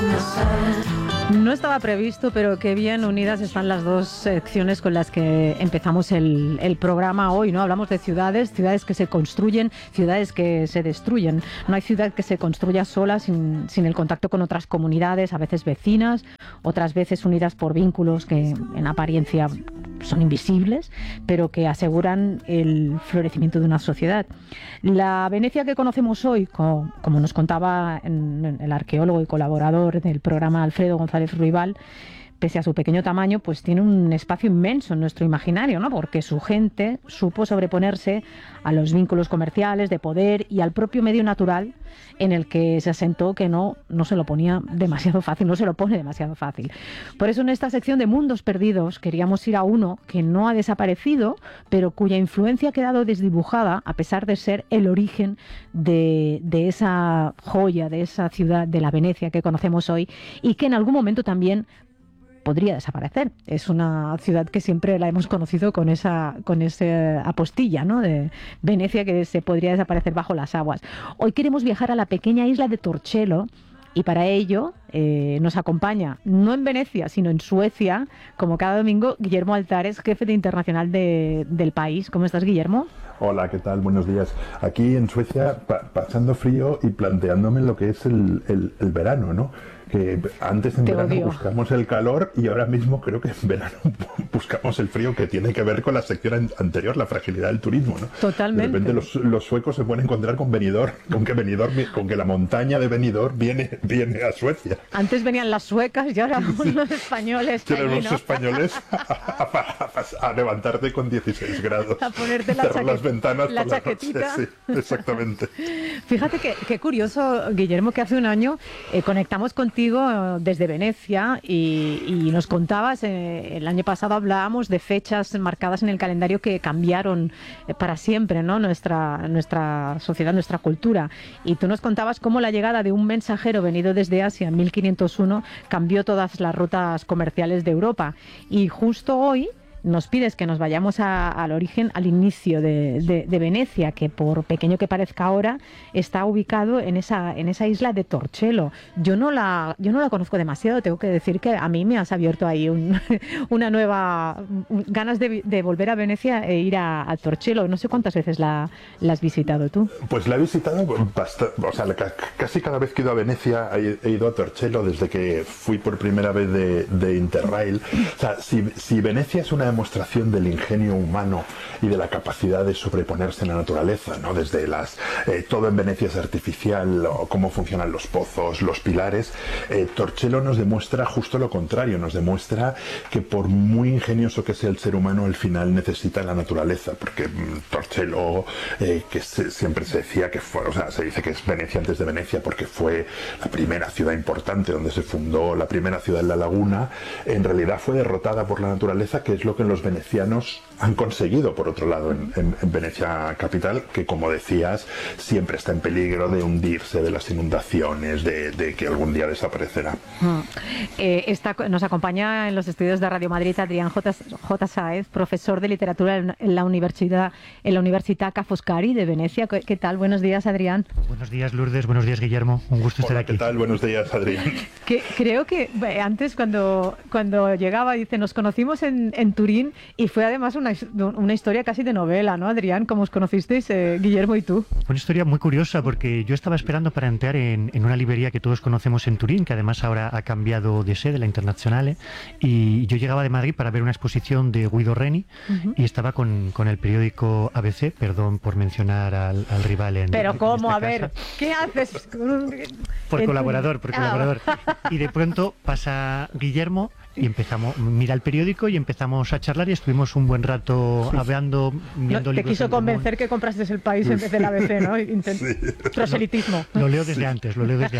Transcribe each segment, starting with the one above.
No estaba previsto, pero qué bien unidas están las dos secciones con las que empezamos el programa hoy, ¿no? Hablamos de ciudades que se construyen, ciudades que se destruyen. No hay ciudad que se construya sola sin el contacto con otras comunidades, a veces vecinas, otras veces unidas por vínculos que en apariencia son invisibles, pero que aseguran el florecimiento de una sociedad. La Venecia que conocemos hoy, como nos contaba el arqueólogo y colaborador del programa Alfredo González Ruibal, pese a su pequeño tamaño, pues tiene un espacio inmenso en nuestro imaginario, ¿no? Porque su gente supo sobreponerse a los vínculos comerciales, de poder y al propio medio natural en el que se asentó, que no se lo ponía demasiado fácil, no se lo pone demasiado fácil. Por eso en esta sección de Mundos Perdidos queríamos ir a uno que no ha desaparecido, pero cuya influencia ha quedado desdibujada a pesar de ser el origen de esa joya, de esa ciudad, de la Venecia que conocemos hoy, y que en algún momento también podría desaparecer. Es una ciudad que siempre la hemos conocido con esa apostilla, ¿no? De Venecia, que se podría desaparecer bajo las aguas. Hoy queremos viajar a la pequeña isla de Torcello y para ello nos acompaña, no en Venecia, sino en Suecia, como cada domingo, Guillermo Altares, jefe de internacional del país. ¿Cómo estás, Guillermo? Hola, ¿qué tal? Buenos días. Aquí en Suecia, pasando frío y planteándome lo que es el verano, ¿no? Que antes en verano buscamos el calor y ahora mismo creo que en verano buscamos el frío, que tiene que ver con la sección anterior, la fragilidad del turismo, ¿no? Totalmente. De repente los suecos se pueden encontrar con Benidorm, con que la montaña de Benidorm viene a Suecia. Antes venían las suecas y ahora los españoles. Los españoles a levantarte con 16 grados. A ponerte las ventanas la por chaquetita. La noche. Sí, exactamente. Fíjate qué curioso, Guillermo, que hace un año conectamos contigo desde Venecia y nos contabas, el año pasado hablábamos de fechas marcadas en el calendario que cambiaron para siempre, ¿no? Nuestra sociedad, nuestra cultura. Y tú nos contabas cómo la llegada de un mensajero venido desde Asia en 1501 cambió todas las rutas comerciales de Europa. Y justo hoy nos pides que nos vayamos al origen, al inicio de Venecia, que por pequeño que parezca ahora, está ubicado en esa isla de Torcello. Yo no la conozco demasiado, tengo que decir que a mí me has abierto ahí una nueva ganas de volver a Venecia e ir a Torcello. No sé cuántas veces la has visitado tú. Pues la he visitado bastante, o sea, casi cada vez que he ido a Venecia he ido a Torcello desde que fui por primera vez de Interrail. O sea, si Venecia es una demostración del ingenio humano y de la capacidad de sobreponerse a la naturaleza, ¿no? Desde todo en Venecia es artificial, o cómo funcionan los pozos, los pilares. Torcello nos demuestra justo lo contrario, nos demuestra que por muy ingenioso que sea el ser humano, al final necesita la naturaleza, porque Torcello, siempre se decía que fue, o sea, se dice que es Venecia antes de Venecia porque fue la primera ciudad importante donde se fundó la primera ciudad en la laguna. En realidad fue derrotada por la naturaleza, que es lo que los venecianos han conseguido, por otro lado, en Venecia capital, que, como decías, siempre está en peligro de hundirse, de las inundaciones, de que algún día desaparecerá. Nos acompaña en los estudios de Radio Madrid Adrián J. Sáez, profesor de literatura en la Universitat Ca' Foscari de Venecia. ¿Qué tal? Buenos días, Adrián. Buenos días, Lourdes. Buenos días, Guillermo. Un gusto estar aquí. ¿Qué tal? Buenos días, Adrián. Creo que antes, cuando llegaba, dice, nos conocimos en Turín, y fue además una historia casi de novela, ¿no, Adrián? ¿Cómo os conocisteis, Guillermo y tú? Fue una historia muy curiosa, porque yo estaba esperando para entrar en una librería que todos conocemos en Turín, que además ahora ha cambiado de sede, la Internazionale, y yo llegaba de Madrid para ver una exposición de Guido Reni, y estaba con el periódico ABC, perdón por mencionar al rival en Pero ¿cómo? En a ver, ¿qué haces? Por colaborador. Y de pronto pasa Guillermo y mira el periódico y empezamos a charlar y estuvimos un buen rato hablando, viendo libros. Te quiso convencer que comprases El País en vez del ABC, ¿no? Proselitismo. Lo leo desde antes.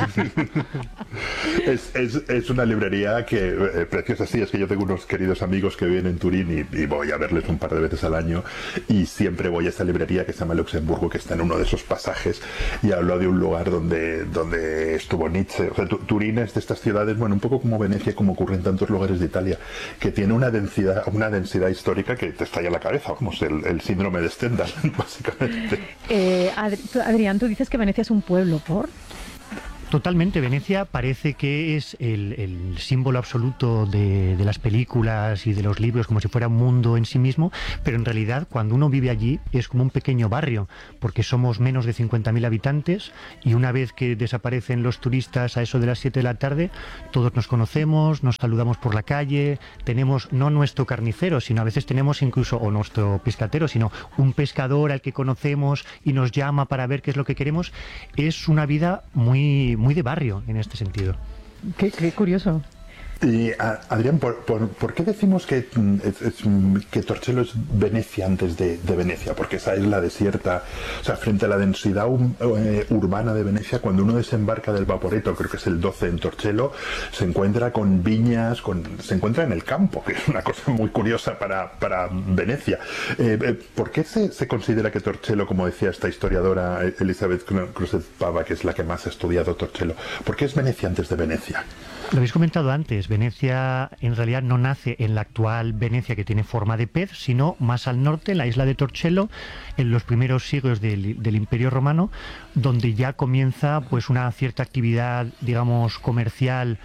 Es una librería que preciosa, sí. Es que yo tengo unos queridos amigos que viven en Turín y voy a verles un par de veces al año, y siempre voy a esta librería que se llama Luxemburgo, que está en uno de esos pasajes, y hablo de un lugar donde estuvo Nietzsche. O sea, Turín es de estas ciudades, bueno, un poco como Venecia, como ocurre en tantos lugares de Italia, que tiene una densidad histórica que te estalla la cabeza, vamos, el síndrome de Stendhal, básicamente. Adrián, tú dices que Venecia es un pueblo, ¿por? Totalmente. Venecia parece que es el símbolo absoluto de las películas y de los libros, como si fuera un mundo en sí mismo, pero en realidad cuando uno vive allí es como un pequeño barrio, porque somos menos de 50.000 habitantes y una vez que desaparecen los turistas a eso de las 7 de la tarde, todos nos conocemos, nos saludamos por la calle, tenemos no nuestro carnicero, sino a veces tenemos incluso, o nuestro pescatero, sino un pescador al que conocemos y nos llama para ver qué es lo que queremos. Es una vida muy de barrio en este sentido. Qué curioso. Y Adrián, ¿por qué decimos que Torcello es Venecia antes de Venecia? Porque esa isla desierta, o sea, frente a la densidad urbana de Venecia, cuando uno desembarca del Vaporetto, creo que es el 12 en Torcello, se encuentra con viñas, se encuentra en el campo, que es una cosa muy curiosa para Venecia. ¿Por qué se considera que Torcello, como decía esta historiadora Elizabeth Cruzet-Pava, que es la que más ha estudiado Torcello, ¿por qué es Venecia antes de Venecia? Lo habéis comentado antes, Venecia en realidad no nace en la actual Venecia que tiene forma de pez, sino más al norte, en la isla de Torcello, en los primeros siglos del Imperio Romano, donde ya comienza pues una cierta actividad, digamos, comercial,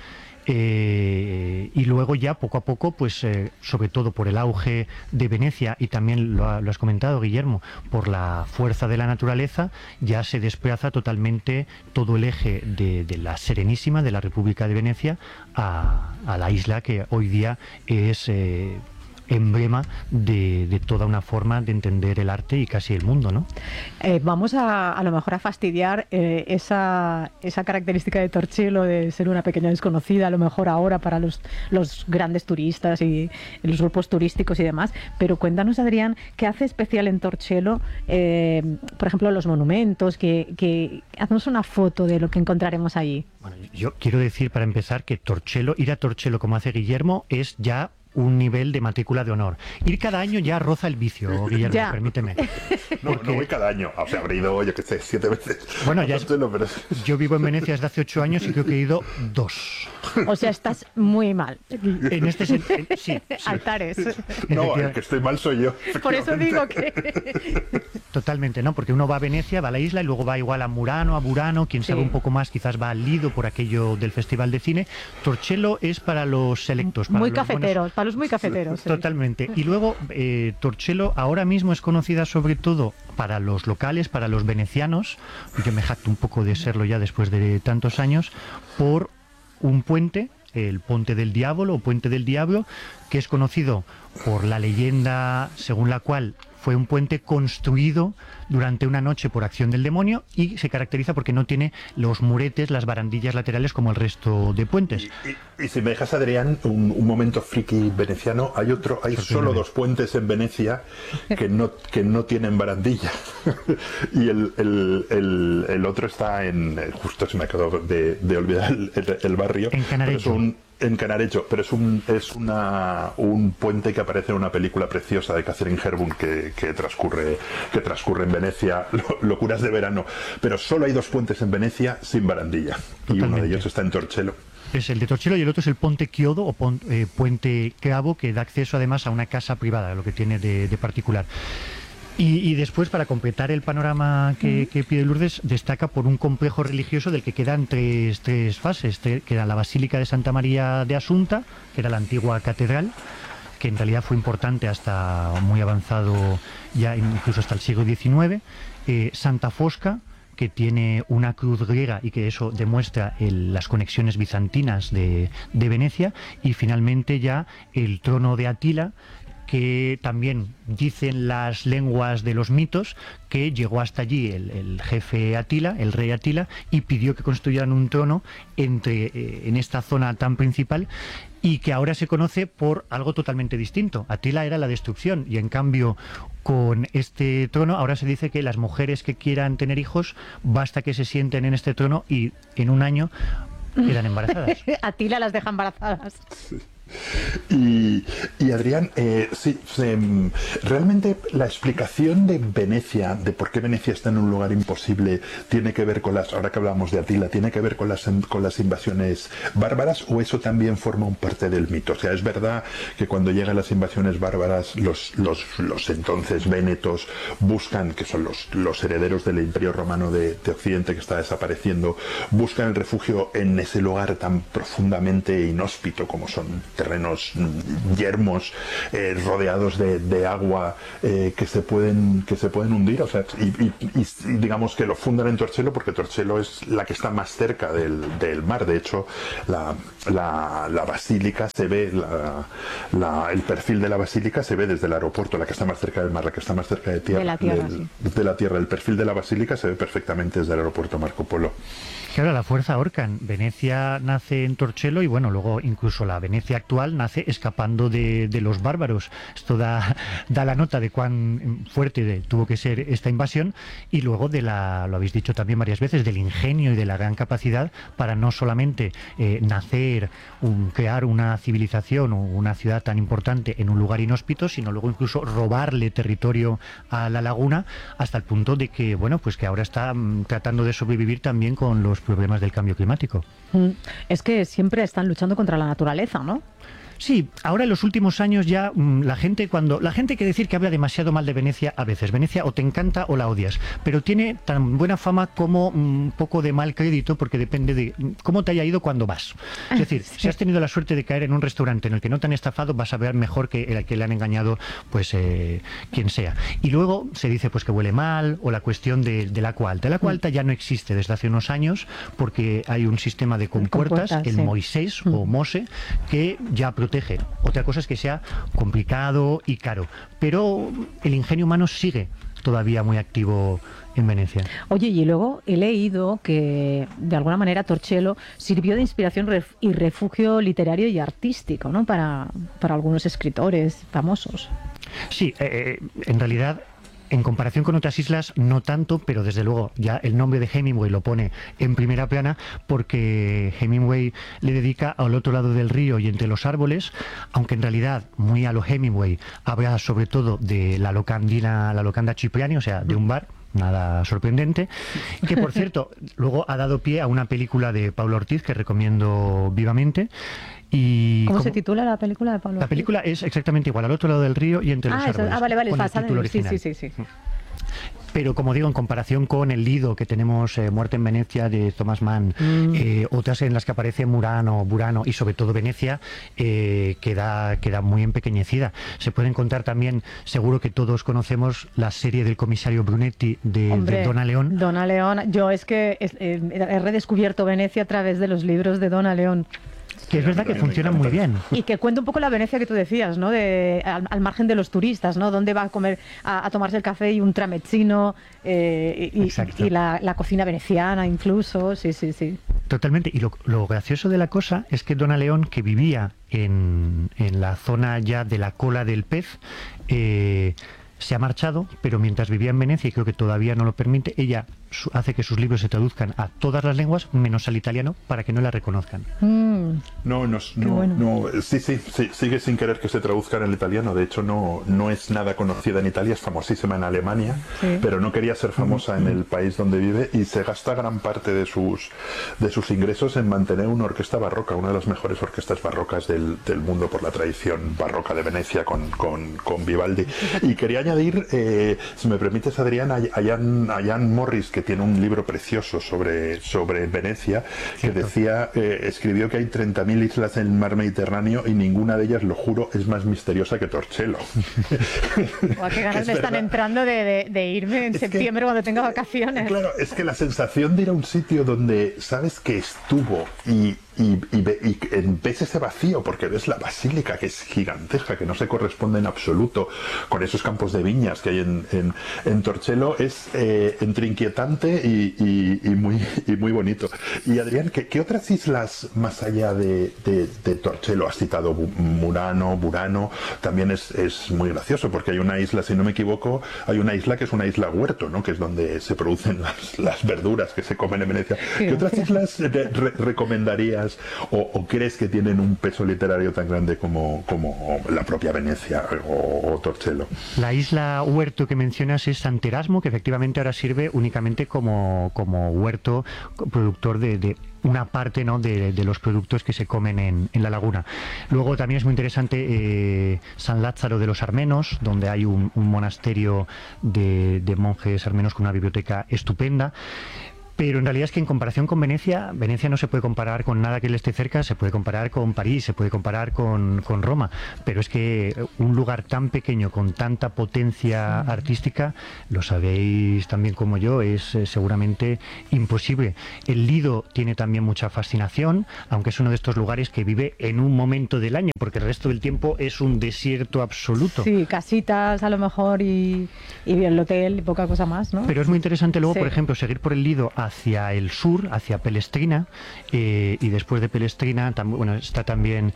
y luego ya poco a poco, pues sobre todo por el auge de Venecia y también lo has comentado, Guillermo, por la fuerza de la naturaleza, ya se desplaza totalmente todo el eje de la Serenísima, de la República de Venecia, a la isla que hoy día es emblema de toda una forma de entender el arte y casi el mundo, ¿no? Vamos a lo mejor a fastidiar esa característica de Torcello de ser una pequeña desconocida, a lo mejor ahora para los grandes turistas y los grupos turísticos y demás, pero cuéntanos, Adrián, ¿qué hace especial en Torcello, por ejemplo, los monumentos? Haznos una foto de lo que encontraremos allí. Bueno, yo quiero decir para empezar que ir a Torcello como hace Guillermo es ya un nivel de matrícula de honor. Ir cada año ya roza el vicio, Guillermo, ya. Permíteme. No voy cada año, o sea, habré ido, yo qué sé, 7 veces. Bueno, yo vivo en Venecia desde hace 8 años y creo que he ido 2. O sea, estás muy mal. En este sentido, sí. Altares. No, el que estoy mal soy yo. Por eso digo que... Totalmente, ¿no? Porque uno va a Venecia, va a la isla y luego va igual a Murano, a Burano, quien sabe un poco más quizás va al Lido por aquello del Festival de Cine. Torcello es para los selectos. Para muy los cafeteros, para los muy cafeteros. Totalmente. Y luego Torcello ahora mismo es conocida sobre todo para los locales, para los venecianos, yo me jacto un poco de serlo ya después de tantos años, por un puente, el Ponte del Diavolo o Puente del Diablo, que es conocido por la leyenda según la cual fue un puente construido durante una noche por acción del demonio y se caracteriza porque no tiene los muretes, las barandillas laterales como el resto de puentes. Y si me dejas, Adrián, un momento friki veneciano, hay solo 2 puentes en Venecia que no tienen barandilla. Y el otro está justo se me acabó de olvidar el barrio. En Canareggio. En Canareggio, pero es un puente que aparece en una película preciosa de Catherine Hepburn que transcurre en Venecia, Locuras de verano. Pero solo hay 2 puentes en Venecia sin barandilla. Totalmente. Y uno de ellos está en Torcello. Es el de Torcello y el otro es el Ponte Chiodo o Puente Cravo, que da acceso además a una casa privada, lo que tiene de particular. Y después, para completar el panorama que pide Lourdes, destaca por un complejo religioso del que quedan tres fases, que era la Basílica de Santa María de Asunta, que era la antigua catedral, que en realidad fue importante hasta muy avanzado, ya incluso hasta el siglo XIX, Santa Fosca, que tiene una cruz griega y que eso demuestra las conexiones bizantinas de Venecia, y finalmente ya el trono de Atila, que también dicen las lenguas de los mitos que llegó hasta allí el jefe Atila, el rey Atila, y pidió que construyeran un trono en esta zona tan principal, y que ahora se conoce por algo totalmente distinto. Atila era la destrucción, y en cambio con este trono ahora se dice que las mujeres que quieran tener hijos basta que se sienten en este trono y en un año quedan embarazadas. Atila las deja embarazadas. Y Adrián, realmente la explicación de Venecia, de por qué Venecia está en un lugar imposible, tiene que ver con ahora que hablamos de Atila, tiene que ver con las invasiones bárbaras, o eso también forma un parte del mito. O sea, es verdad que cuando llegan las invasiones bárbaras, los entonces vénetos buscan, que son los herederos del Imperio Romano de Occidente que está desapareciendo, buscan el refugio en ese lugar tan profundamente inhóspito como son terrenos yermos, rodeados de agua, que se pueden hundir. O sea, y digamos que lo fundan en Torcello porque Torcello es la que está más cerca del mar. De hecho, la basílica se ve, el perfil de la basílica se ve desde el aeropuerto, la que está más cerca del mar, la que está más cerca de la tierra, sí. De la tierra. El perfil de la basílica se ve perfectamente desde el aeropuerto Marco Polo. Claro, la fuerza Orcan. Venecia nace en Torcello y bueno, luego incluso la Venecia actual nace escapando de los bárbaros. Esto da la nota de cuán fuerte tuvo que ser esta invasión, y luego lo habéis dicho también varias veces, del ingenio y de la gran capacidad para no solamente nacer, crear una civilización o una ciudad tan importante en un lugar inhóspito, sino luego incluso robarle territorio a la laguna, hasta el punto de que, bueno, pues que ahora está tratando de sobrevivir también con los problemas del cambio climático. Es que siempre están luchando contra la naturaleza, ¿no? Sí, ahora en los últimos años ya la gente que decir que habla demasiado mal de Venecia, a veces Venecia o te encanta o la odias, pero tiene tan buena fama como un poco de mal crédito, porque depende de cómo te haya ido cuando vas. Es decir, si has tenido la suerte de caer en un restaurante en el que no te han estafado, vas a ver mejor que el que le han engañado, pues quien sea. Y luego se dice pues que huele mal, o la cuestión del agua alta. El agua alta ya no existe desde hace unos años porque hay un sistema de compuertas, el sí. Moisés o Mose, que ya protege. Otra cosa es que sea complicado y caro, pero el ingenio humano sigue todavía muy activo en Venecia. Oye, y luego he leído que de alguna manera Torcello sirvió de inspiración y refugio literario y artístico, ¿no? Para algunos escritores famosos. Sí, en realidad, en comparación con otras islas, no tanto, pero desde luego ya el nombre de Hemingway lo pone en primera plana, porque Hemingway le dedica al otro lado del río y entre los árboles, aunque en realidad, muy a lo Hemingway, habla sobre todo de la locanda Cipriani, o sea, de un bar. Nada sorprendente, que por cierto luego ha dado pie a una película de Pablo Ortiz que recomiendo vivamente. Y ¿Cómo se titula la película de Pablo Ortiz? La película es exactamente igual, al otro lado del río y entre los árboles. Vale, con el título original. Sí. Pero como digo, en comparación con el Lido que tenemos, Muerte en Venecia de Thomas Mann, otras en las que aparece Burano y sobre todo Venecia, queda muy empequeñecedida. Se pueden contar también, seguro que todos conocemos la serie del comisario Brunetti de Donna León. Donna León, yo es que he redescubierto Venecia a través de los libros de Donna León. Que es verdad que funcionan muy bien. Y que cuenta un poco la Venecia que tú decías, ¿no? Al margen de los turistas, ¿no? Dónde va a comer, a tomarse el café y un tramezzino, y la cocina veneciana incluso, sí. Totalmente. Y lo gracioso de la cosa es que Donna León, que vivía en la zona ya de la cola del pez, se ha marchado, pero mientras vivía en Venecia, y creo que todavía no lo permite, ella hace que sus libros se traduzcan a todas las lenguas, menos al italiano, para que no la reconozcan. Sí, sigue sin querer que se traduzcan al italiano. De hecho, no es nada conocida en Italia, es famosísima en Alemania, pero no quería ser famosa en el país donde vive, y se gasta gran parte de sus ingresos en mantener una orquesta barroca, una de las mejores orquestas barrocas del mundo por la tradición barroca de Venecia con Vivaldi. Y quería añadir, si me permites, Adrián, a Jan Morris, que tiene un libro precioso sobre Venecia, que decía, escribió que hay 30.000 islas en el mar Mediterráneo y ninguna de ellas, lo juro, es más misteriosa que Torcello. Qué ganas me están entrando de irme en septiembre cuando tenga vacaciones. Claro, es que la sensación de ir a un sitio donde sabes que estuvo y ves ese vacío, porque ves la basílica, que es gigantesca, que no se corresponde en absoluto con esos campos de viñas que hay en Torcello, es entre inquietante y muy bonito. Y Adrián, ¿qué otras islas más allá de Torcello? Has citado Burano, también es muy gracioso, porque hay una isla, si no me equivoco, hay una isla que es una isla huerto, ¿no? Que es donde se producen las verduras que se comen en Venecia. ¿Qué otras islas recomendarías ellas, o crees que tienen un peso literario tan grande como la propia Venecia o Torcello? La isla huerto que mencionas es San Erasmo, que efectivamente ahora sirve únicamente como huerto productor de una parte, ¿no?, de los productos que se comen en la laguna. Luego también es muy interesante San Lázaro de los Armenos, donde hay un monasterio de monjes armenos con una biblioteca estupenda. Pero en realidad es que en comparación con Venecia, Venecia no se puede comparar con nada que le esté cerca, se puede comparar con París, se puede comparar con Roma, pero es que un lugar tan pequeño con tanta potencia artística, lo sabéis también como yo, es seguramente imposible. El Lido tiene también mucha fascinación, aunque es uno de estos lugares que vive en un momento del año, porque el resto del tiempo es un desierto absoluto. Sí, casitas a lo mejor y el hotel y poca cosa más, ¿no? Pero es muy interesante luego, por ejemplo, seguir por el Lido hacia el sur, hacia Pelestrina, y después de Pelestrina está también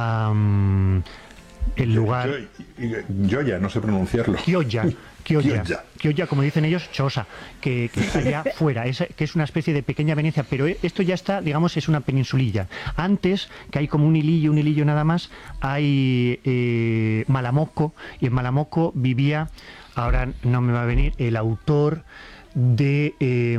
el lugar... Gioia, no sé pronunciarlo. Chioggia, como dicen ellos, Chosa, que está allá fuera, que es una especie de pequeña Venecia, pero esto ya está, digamos, es una peninsulilla. Antes, que hay como un hilillo nada más, hay Malamocco, y en Malamocco vivía, ahora no me va a venir, el autor de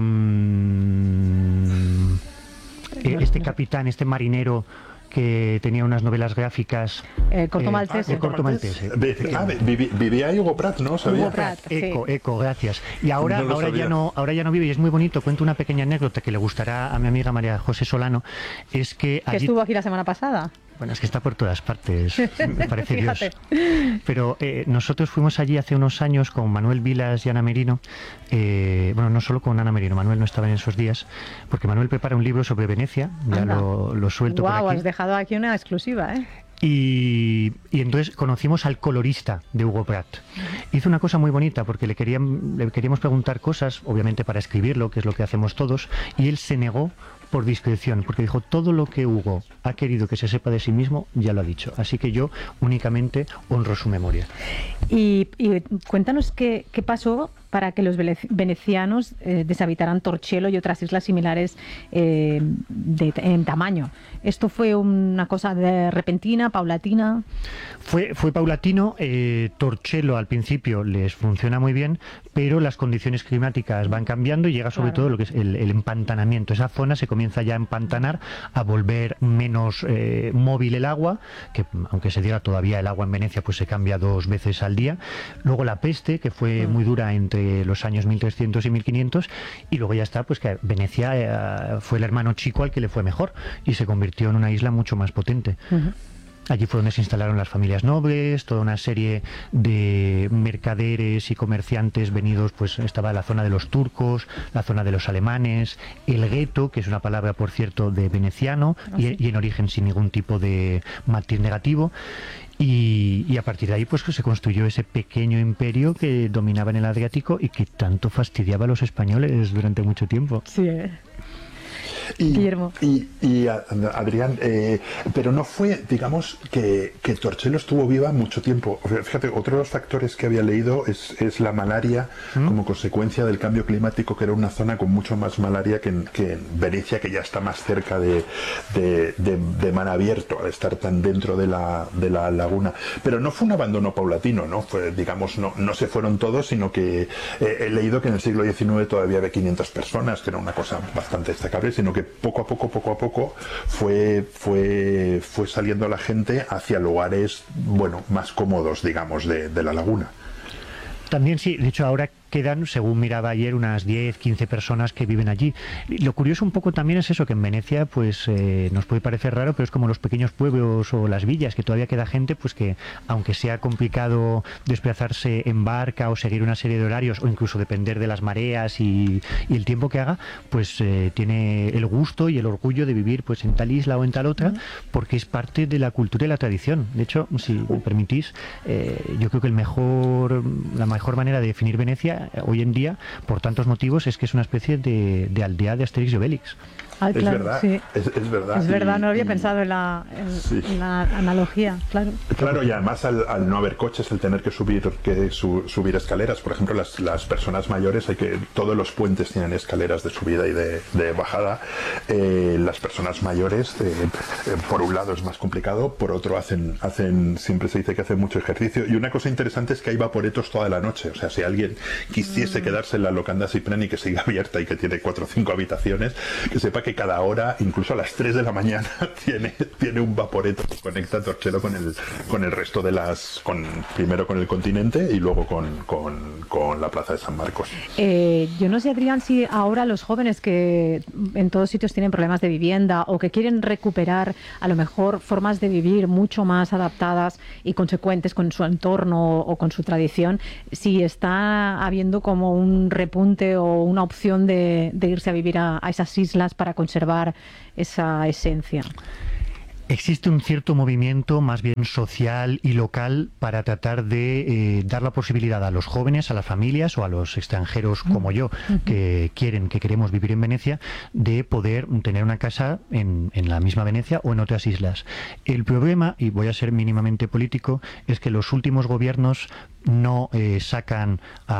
este capitán, este marinero que tenía unas novelas gráficas. Corto Maltese. Corto Maltese. Vivía Hugo Pratt, ¿no? Hugo Pratt, Eco, gracias. Y ahora ya no vive, y es muy bonito. Cuento una pequeña anécdota que le gustará a mi amiga María José Solano. Es que allí... estuvo aquí la semana pasada. Bueno, es que está por todas partes, me parece Dios. Fíjate. Pero nosotros fuimos allí hace unos años con Manuel Vilas y Ana Merino. Bueno, no solo con Ana Merino, Manuel no estaba en esos días, porque Manuel prepara un libro sobre Venecia, ya lo suelto por aquí. Has dejado aquí una exclusiva, ¿eh? Y entonces conocimos al colorista de Hugo Pratt. Hizo una cosa muy bonita porque le queríamos preguntar cosas, obviamente para escribirlo, que es lo que hacemos todos, y él se negó por discreción, porque dijo, todo lo que Hugo ha querido que se sepa de sí mismo, ya lo ha dicho. Así que yo únicamente honro su memoria. Y cuéntanos qué pasó para que los venecianos deshabitaran Torcello y otras islas similares en tamaño. ¿Esto fue una cosa repentina, paulatina? Fue paulatino. Torcello al principio les funciona muy bien, pero las condiciones climáticas van cambiando y llega sobre todo lo que es el empantanamiento. Esa zona se comienza ya a empantanar, a volver menos móvil el agua, que aunque se diga todavía el agua en Venecia pues se cambia 2 veces al día. Luego la peste, que fue muy dura entre los años 1300 y 1500, y luego ya está, pues que Venecia fue el hermano chico al que le fue mejor y se convirtió en una isla mucho más potente. Allí fue donde se instalaron las familias nobles, toda una serie de mercaderes y comerciantes venidos, pues estaba la zona de los turcos, la zona de los alemanes, el gueto, que es una palabra, por cierto, de veneciano, y en origen sin ningún tipo de matiz negativo. Y a partir de ahí pues se construyó ese pequeño imperio que dominaba en el Adriático y que tanto fastidiaba a los españoles durante mucho tiempo. Sí, Guillermo. Y Adrián, pero no fue, digamos, que Torcello estuvo viva mucho tiempo. Fíjate, otro de los factores que había leído es la malaria como consecuencia del cambio climático, que era una zona con mucho más malaria que en Venecia, que ya está más cerca de mar abierto, al estar tan dentro de la laguna. Pero no fue un abandono paulatino, ¿no? Fue, digamos, no se fueron todos, sino que he leído que en el siglo XIX todavía había 500 personas, que era una cosa bastante destacable, sino que poco a poco fue saliendo la gente hacia lugares, bueno, más cómodos, digamos, de la laguna. También sí, de hecho ahora quedan, según miraba ayer, unas 10, 15 personas que viven allí. Lo curioso un poco también es eso, que en Venecia pues nos puede parecer raro, pero es como los pequeños pueblos o las villas, que todavía queda gente pues que, aunque sea complicado desplazarse en barca o seguir una serie de horarios o incluso depender de las mareas y el tiempo que haga, pues tiene el gusto y el orgullo de vivir pues en tal isla o en tal otra, porque es parte de la cultura y la tradición. De hecho, si me permitís, yo creo que la mejor manera de definir Venecia hoy en día, por tantos motivos, es que es una especie de aldea de Asterix y Obelix. Ah, claro, es verdad, sí. es verdad. Es verdad, no había pensado en la analogía, claro. Claro, y además al no haber coches, el tener que subir escaleras, por ejemplo, las personas mayores, todos los puentes tienen escaleras de subida y de bajada. Las personas mayores, por un lado es más complicado, por otro siempre se dice que hacen mucho ejercicio. Y una cosa interesante es que hay vaporetos toda la noche. O sea, si alguien quisiese quedarse en la locanda Ciprani, que sigue abierta y que tiene 4 o 5 habitaciones, que sepa que cada hora, incluso a las 3 de la mañana, tiene un vaporeto que conecta Torchelo con el resto primero con el continente y luego con la plaza de San Marcos. Yo no sé, Adrián, si ahora los jóvenes que en todos sitios tienen problemas de vivienda o que quieren recuperar a lo mejor formas de vivir mucho más adaptadas y consecuentes con su entorno o con su tradición, si está habiendo como un repunte o una opción de irse a vivir a esas islas para conservar esa esencia. Existe un cierto movimiento más bien social y local para tratar de dar la posibilidad a los jóvenes, a las familias o a los extranjeros como yo, que queremos vivir en Venecia, de poder tener una casa en la misma Venecia o en otras islas. El problema, y voy a ser mínimamente político, es que los últimos gobiernos no sacan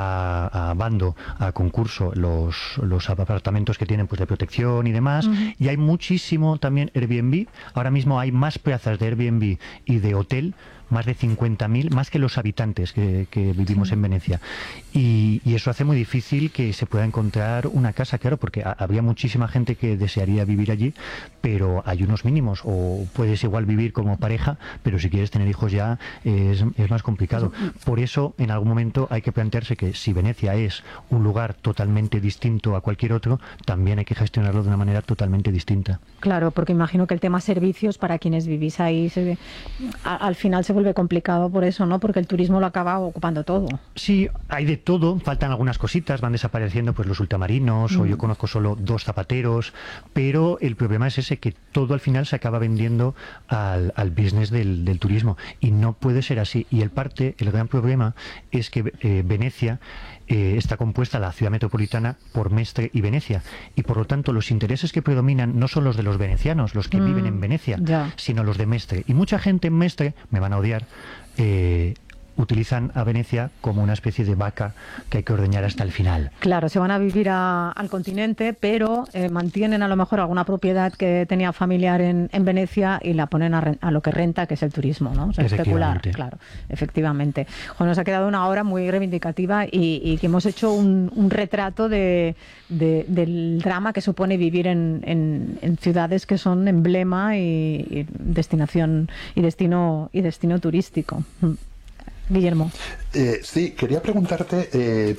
a bando, a concurso, los apartamentos que tienen pues de protección y demás, y hay muchísimo también Airbnb. Ahora mismo hay más plazas de Airbnb y de hotel, más de 50.000, más que los habitantes que vivimos en Venecia. Y eso hace muy difícil que se pueda encontrar una casa, claro, porque habría muchísima gente que desearía vivir allí, pero hay unos mínimos, o puedes igual vivir como pareja, pero si quieres tener hijos ya es más complicado. Por eso, en algún momento hay que plantearse que si Venecia es un lugar totalmente distinto a cualquier otro, también hay que gestionarlo de una manera totalmente distinta. Claro, porque imagino que el tema servicios para quienes vivís ahí al final se vuelve complicado por eso, ¿no? Porque el turismo lo acaba ocupando todo. Sí, hay de todo, faltan algunas cositas, van desapareciendo pues los ultramarinos, o yo conozco solo 2 zapateros, pero el problema es ese, que todo al final se acaba vendiendo al business del turismo, y no puede ser así. Y el gran problema es que Venecia está compuesta, la ciudad metropolitana, por Mestre y Venecia, y por lo tanto los intereses que predominan no son los de los venecianos, los que viven en Venecia, sino los de Mestre. Y mucha gente en Mestre, me van a odiar, utilizan a Venecia como una especie de vaca que hay que ordeñar hasta el final. Claro, se van a vivir al continente, pero mantienen a lo mejor alguna propiedad que tenía familiar en Venecia y la ponen a lo que renta, que es el turismo, ¿no? O sea, especular, claro, efectivamente. Bueno, nos ha quedado una hora muy reivindicativa y que hemos hecho un retrato del drama que supone vivir en ciudades que son emblema y destinación y destino turístico. Guillermo. Sí, quería preguntarte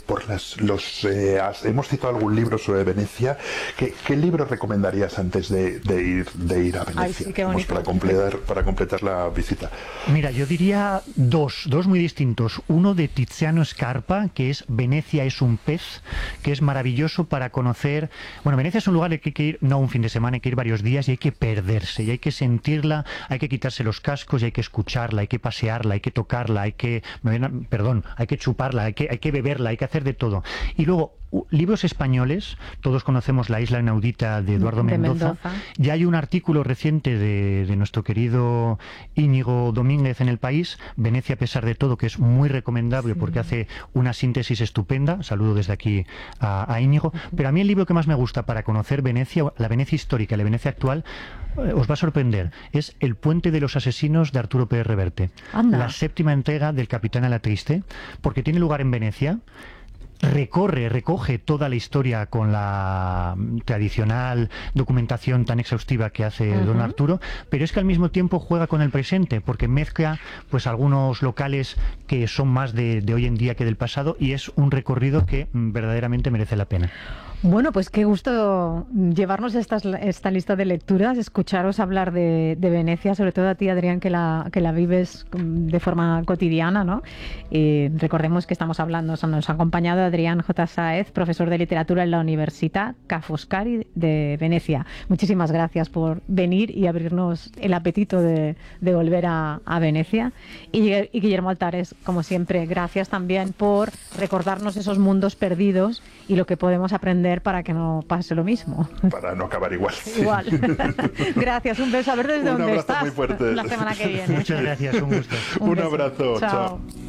hemos citado algún libro sobre Venecia. ¿Qué libro recomendarías antes de ir a Venecia? Ay, sí, qué bonito. Para completar la visita. Mira, yo diría dos muy distintos. Uno de Tiziano Scarpa, que es Venecia es un pez, que es maravilloso para conocer. Bueno, Venecia es un lugar al que hay que ir, no un fin de semana, hay que ir varios días y hay que perderse, y hay que sentirla, hay que quitarse los cascos y hay que escucharla, hay que pasearla, hay que tocarla, hay que chuparla, hay que beberla, hay que hacer de todo. Y luego, libros españoles, todos conocemos La isla inaudita de Eduardo Mendoza. Ya hay un artículo reciente de nuestro querido Íñigo Domínguez en El País, Venecia a pesar de todo, que es muy recomendable porque hace una síntesis estupenda. Saludo desde aquí a Íñigo. Pero a mí el libro que más me gusta para conocer Venecia, la Venecia histórica y la Venecia actual, os va a sorprender. Es El puente de los asesinos de Arturo Pérez Reverte. Anda. La 7ª entrega del Capitán a la Triste, porque tiene lugar en Venecia. Recoge toda la historia con la tradicional documentación tan exhaustiva que hace don Arturo, pero es que al mismo tiempo juega con el presente, porque mezcla pues algunos locales que son más de hoy en día que del pasado, y es un recorrido que verdaderamente merece la pena. Bueno, pues qué gusto llevarnos esta lista de lecturas, escucharos hablar de Venecia, sobre todo a ti, Adrián, que la vives de forma cotidiana, ¿no? Recordemos que estamos hablando, nos ha acompañado Adrián J. Sáez, profesor de literatura en la Università Ca' Foscari de Venecia. Muchísimas gracias por venir y abrirnos el apetito de volver a Venecia. Y Guillermo Altares, como siempre, gracias también por recordarnos esos mundos perdidos y lo que podemos aprender para que no pase lo mismo. Para no acabar igual. Igual. Gracias, un beso. A ver desde dónde estás muy fuerte. la semana que viene. Muchas gracias, un gusto. Un abrazo. Chao. Chao.